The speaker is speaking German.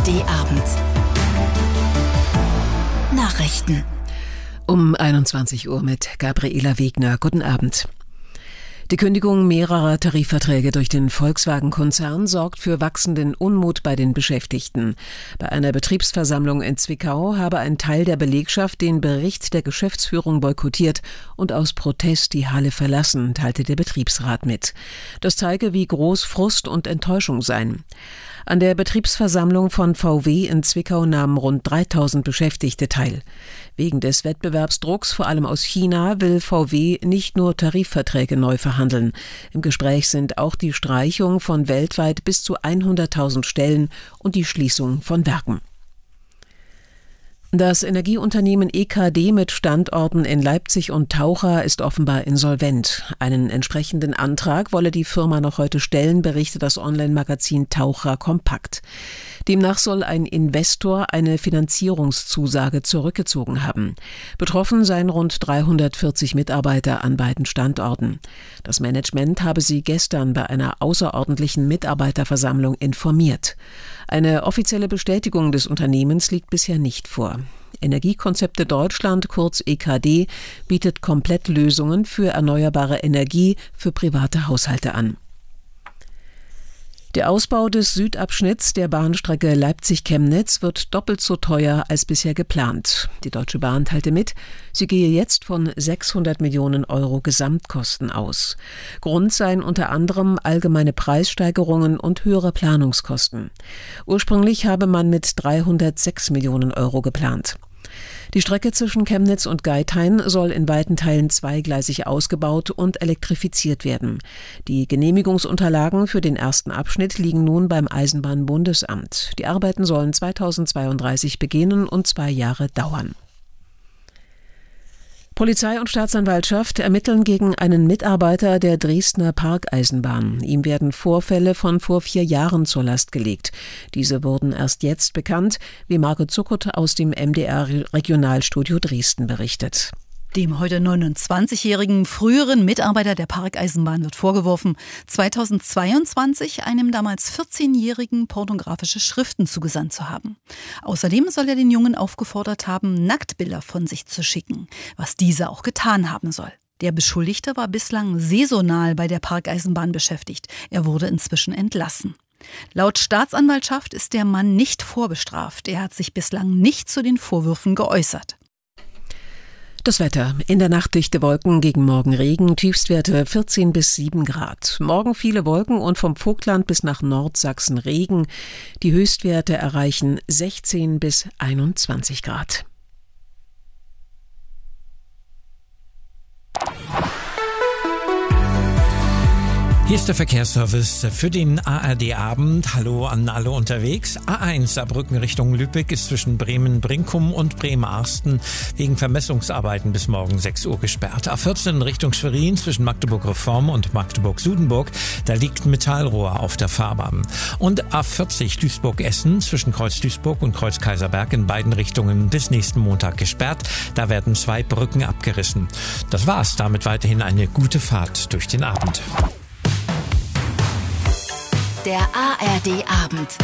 ARD-Abend. Nachrichten. Um 21 Uhr mit Gabriela Wegner. Guten Abend. Die Kündigung mehrerer Tarifverträge durch den Volkswagen-Konzern sorgt für wachsenden Unmut bei den Beschäftigten. Bei einer Betriebsversammlung in Zwickau habe ein Teil der Belegschaft den Bericht der Geschäftsführung boykottiert und aus Protest die Halle verlassen, teilte der Betriebsrat mit. Das zeige, wie groß Frust und Enttäuschung seien. An der Betriebsversammlung von VW in Zwickau nahmen rund 3000 Beschäftigte teil. Wegen des Wettbewerbsdrucks, vor allem aus China, will VW nicht nur Tarifverträge neu verhandeln. Im Gespräch sind auch die Streichung von weltweit bis zu 100.000 Stellen und die Schließung von Werken. Das Energieunternehmen EKD mit Standorten in Leipzig und Taucha ist offenbar insolvent. Einen entsprechenden Antrag wolle die Firma noch heute stellen, berichtet das Online-Magazin Taucha Kompakt. Demnach soll ein Investor eine Finanzierungszusage zurückgezogen haben. Betroffen seien rund 340 Mitarbeiter an beiden Standorten. Das Management habe sie gestern bei einer außerordentlichen Mitarbeiterversammlung informiert. Eine offizielle Bestätigung des Unternehmens liegt bisher nicht vor. Energiekonzepte Deutschland, kurz EKD, bietet Komplettlösungen für erneuerbare Energie für private Haushalte an. Der Ausbau des Südabschnitts der Bahnstrecke Leipzig-Chemnitz wird doppelt so teuer als bisher geplant. Die Deutsche Bahn teilte mit, sie gehe jetzt von 600 Millionen Euro Gesamtkosten aus. Grund seien unter anderem allgemeine Preissteigerungen und höhere Planungskosten. Ursprünglich habe man mit 306 Millionen Euro geplant. Die Strecke zwischen Chemnitz und Geithain soll in weiten Teilen zweigleisig ausgebaut und elektrifiziert werden. Die Genehmigungsunterlagen für den ersten Abschnitt liegen nun beim Eisenbahnbundesamt. Die Arbeiten sollen 2032 beginnen und 2 Jahre dauern. Polizei und Staatsanwaltschaft ermitteln gegen einen Mitarbeiter der Dresdner Parkeisenbahn. Ihm werden Vorfälle von vor 4 Jahren zur Last gelegt. Diese wurden erst jetzt bekannt, wie Margot Zuckert aus dem MDR-Regionalstudio Dresden berichtet. Dem heute 29-jährigen früheren Mitarbeiter der Parkeisenbahn wird vorgeworfen, 2022 einem damals 14-jährigen pornografische Schriften zugesandt zu haben. Außerdem soll er den Jungen aufgefordert haben, Nacktbilder von sich zu schicken, was dieser auch getan haben soll. Der Beschuldigte war bislang saisonal bei der Parkeisenbahn beschäftigt. Er wurde inzwischen entlassen. Laut Staatsanwaltschaft ist der Mann nicht vorbestraft. Er hat sich bislang nicht zu den Vorwürfen geäußert. Das Wetter. In der Nacht dichte Wolken, gegen Morgen Regen, Tiefstwerte 14 bis 7 Grad. Morgen viele Wolken und vom Vogtland bis nach Nordsachsen Regen. Die Höchstwerte erreichen 16 bis 21 Grad. Hier ist der Verkehrsservice für den ARD-Abend. Hallo an alle unterwegs. A1 Saarbrücken Richtung Lübeck ist zwischen Bremen-Brinkum und Bremerhaven wegen Vermessungsarbeiten bis morgen 6 Uhr gesperrt. A14 Richtung Schwerin zwischen Magdeburg-Reform und Magdeburg-Sudenburg. Da liegt Metallrohr auf der Fahrbahn. Und A40 Duisburg-Essen zwischen Kreuz Duisburg und Kreuz Kaiserberg in beiden Richtungen bis nächsten Montag gesperrt. Da werden 2 Brücken abgerissen. Das war's. Damit weiterhin eine gute Fahrt durch den Abend. Der ARD-Abend.